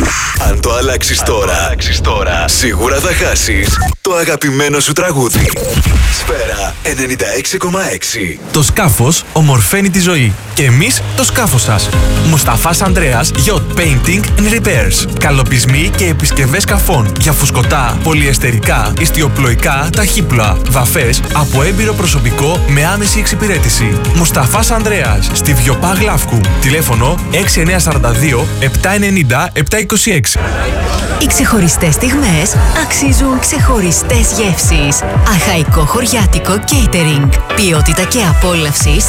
Αν το αλλάξεις τώρα, σίγουρα θα χάσεις το αγαπημένο σου τραγούδι. Σφαίρα 96,6. Το σκάφος ομορφαίνει τη ζωή. Και εμείς το σκάφος σας. Μουσταφάς Ανδρέας Yacht Painting and Repairs. Καλοπισμοί και επισκευές σκαφών για φουσκωτά, πολυεστερικά, ιστιοπλοϊκά, ταχύπλοα, βαφές από έμπειρο προσωπικό με άμεση εξυπηρέτηση. Μουσταφάς Ανδρέας στη Βιοπά Γλαύκου. Τηλέφωνο 6942 790 726. Οι ξεχωριστές στιγμές αξίζουν ξεχωριστές γεύσεις. Αχαϊκό χωριάτικο catering. Ποιότητα και απόλαυση